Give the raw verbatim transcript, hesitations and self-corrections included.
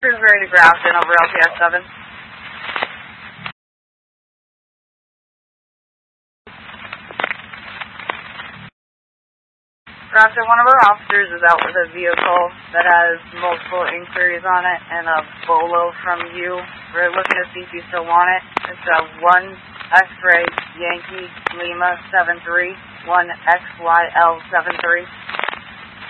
Cruise ready to Grafton over L T S seven. Grafton, one of our officers is out with a vehicle that has multiple inquiries on it and a bolo from you. We're looking to see if you still want it. It's a one X-ray Yankee Lima seven three, one X Y L seven three.